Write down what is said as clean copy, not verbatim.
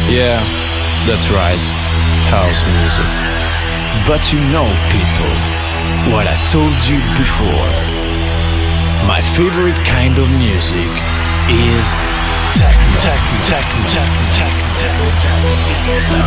Yeah, that's right. House music. But you know, people, what I told you before. My favorite kind of music is techno.